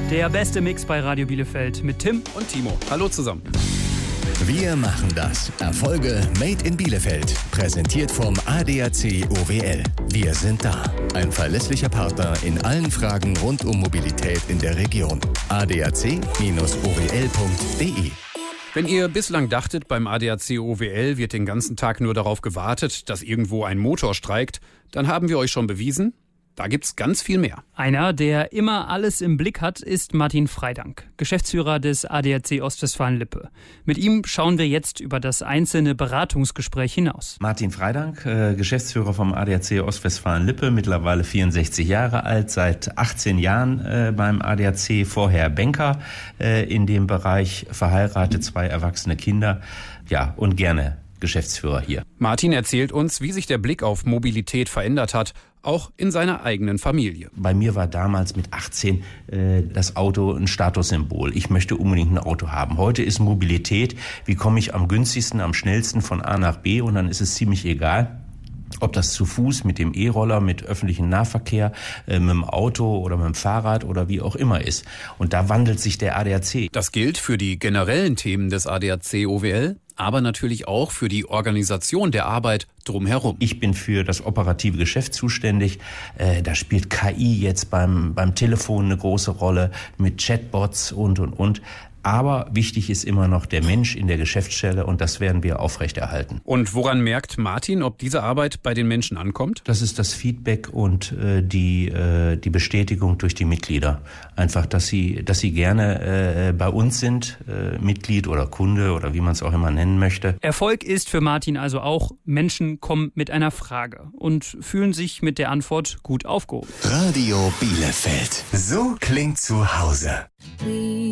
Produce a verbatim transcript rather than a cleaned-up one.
Der beste Mix bei Radio Bielefeld mit Tim und Timo. Hallo zusammen. Wir machen das. Erfolge made in Bielefeld. Präsentiert vom A D A C O W L. Wir sind da. Ein verlässlicher Partner in allen Fragen rund um Mobilität in der Region. A D A C O W L punkt D E. Wenn ihr bislang dachtet, beim A D A C O W L wird den ganzen Tag nur darauf gewartet, dass irgendwo ein Motor streikt, dann haben wir euch schon bewiesen, da gibt's ganz viel mehr. Einer, der immer alles im Blick hat, ist Martin Freidank, Geschäftsführer des A D A C Ostwestfalen-Lippe. Mit ihm schauen wir jetzt über das einzelne Beratungsgespräch hinaus. Martin Freidank, äh, Geschäftsführer vom A D A C Ostwestfalen-Lippe, mittlerweile vierundsechzig Jahre alt, seit achtzehn Jahren äh, beim A D A C, vorher Banker äh, in dem Bereich, verheiratet, zwei erwachsene Kinder, ja, und gerne Geschäftsführer hier. Martin erzählt uns, wie sich der Blick auf Mobilität verändert hat, auch in seiner eigenen Familie. Bei mir war damals mit achtzehn äh, das Auto ein Statussymbol. Ich möchte unbedingt ein Auto haben. Heute ist Mobilität, wie komme ich am günstigsten, am schnellsten von A nach B, und dann ist es ziemlich egal, ob das zu Fuß, mit dem E-Roller, mit öffentlichem Nahverkehr, äh, mit dem Auto oder mit dem Fahrrad oder wie auch immer ist. Und da wandelt sich der A D A C. Das gilt für die generellen Themen des A D A C O W L, aber natürlich auch für die Organisation der Arbeit drumherum. Ich bin für das operative Geschäft zuständig. Äh, da spielt K I jetzt beim, beim Telefon eine große Rolle, mit Chatbots und, und, und. Aber wichtig ist immer noch der Mensch in der Geschäftsstelle, und das werden wir aufrechterhalten. Und woran merkt Martin, ob diese Arbeit bei den Menschen ankommt? Das ist das Feedback und äh, die, äh, die Bestätigung durch die Mitglieder. Einfach, dass sie, dass sie gerne äh, bei uns sind, äh, Mitglied oder Kunde oder wie man es auch immer nennen möchte. Erfolg ist für Martin also auch, Menschen kommen mit einer Frage und fühlen sich mit der Antwort gut aufgehoben. Radio Bielefeld. So klingt zu Hause.